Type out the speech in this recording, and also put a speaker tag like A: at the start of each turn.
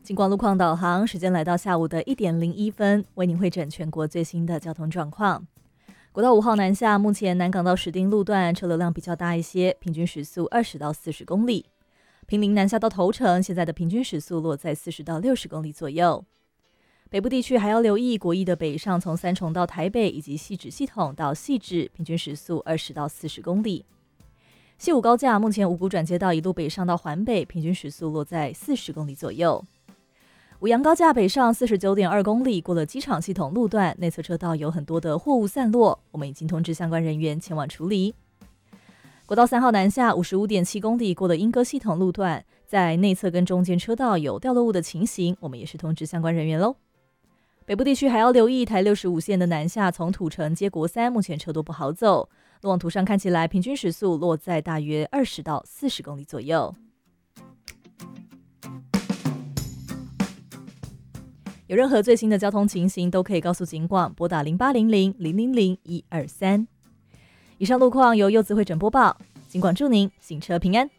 A: 警广路况导航，时间来到下午的1:01，为您汇整全国最新的交通状况。国道5号南下，目前南港到石碇路段车流量比较大一些，平均时速20到40公里。坪林南下到头城，现在的平均时速落在40到60公里左右。北部地区还要留意国一的北上，从三重到台北以及汐止系统到汐止，平均时速20到40公里。西武高架目前五股转接道一路北上到环北，平均时速落在40公里左右。五杨高架北上49.2公里，过了机场系统路段，内侧车道有很多的货物散落，我们已经通知相关人员前往处理。国道3号南下55.7公里，过了莺歌系统路段，在内侧跟中间车道有掉落物的情形，我们也是通知相关人员喽。北部地区还要留意台65线的南下，从土城接国3，目前车多不好走，路网图上看起来平均时速落在大约20到40公里左右。有任何最新的交通情形，都可以告诉警广，拨打0800-000-123。以上路况由柚子会诊播报，警广祝您行车平安。